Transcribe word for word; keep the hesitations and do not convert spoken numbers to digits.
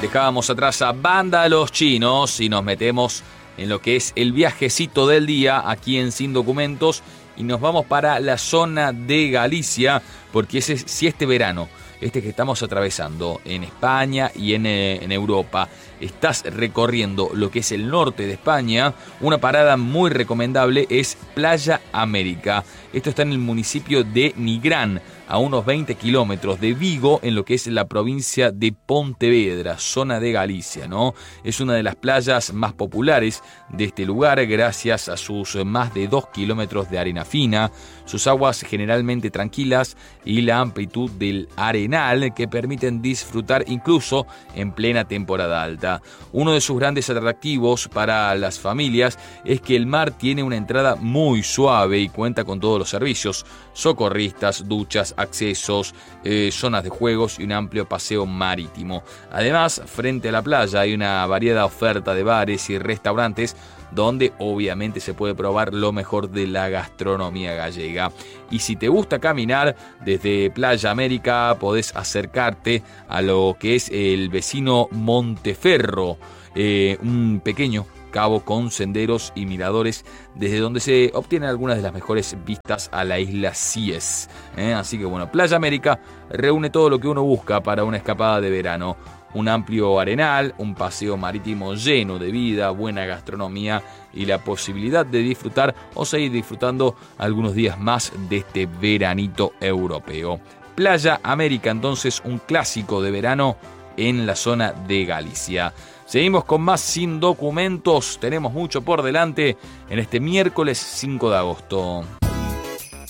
Dejábamos atrás a Banda Los Chinos y nos metemos en lo que es el viajecito del día aquí en Sin Documentos y nos vamos para la zona de Galicia, porque ese, si este verano, este que estamos atravesando en España y en, eh, en Europa, estás recorriendo lo que es el norte de España, una parada muy recomendable es Playa América. Esto está en el municipio de Nigrán, a unos veinte kilómetros de Vigo, en lo que es la provincia de Pontevedra, zona de Galicia, ¿no? Es una de las playas más populares de este lugar, gracias a sus más de dos kilómetros de arena fina, sus aguas generalmente tranquilas y la amplitud del arenal que permiten disfrutar incluso en plena temporada alta. Uno de sus grandes atractivos para las familias es que el mar tiene una entrada muy suave y cuenta con todos los servicios: socorristas, duchas, accesos, eh, zonas de juegos y un amplio paseo marítimo. Además, frente a la playa hay una variada oferta de bares y restaurantes donde obviamente se puede probar lo mejor de la gastronomía gallega. Y si te gusta caminar, desde Playa América podés acercarte a lo que es el vecino Monteferro, eh, un pequeño cabo con senderos y miradores desde donde se obtienen algunas de las mejores vistas a la isla Cíes. ¿eh? Así que bueno, Playa América reúne todo lo que uno busca para una escapada de verano: un amplio arenal, un paseo marítimo lleno de vida, buena gastronomía y la posibilidad de disfrutar o seguir disfrutando algunos días más de este veranito europeo. Playa América, entonces, un clásico de verano en la zona de Galicia. Seguimos con más Sin Documentos, tenemos mucho por delante en este miércoles cinco de agosto.